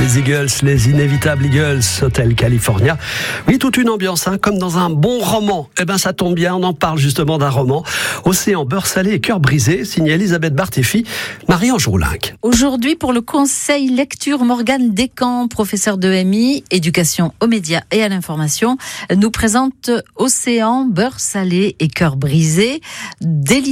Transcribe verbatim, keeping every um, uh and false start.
les Eagles, les inévitables Eagles, Hotel California. Oui, toute une ambiance, hein, comme dans un bon roman. Eh ben, ça tombe bien, on en parle justement d'un roman. Océan, beurre salé et cœur brisé, signé Elisabeth Barthéfi, Marie-Ange Roulinck. Aujourd'hui, pour le conseil lecture, Morgane Descamps, professeur de M I, éducation aux médias et à l'information, nous présente Océan, beurre salé et cœur brisé.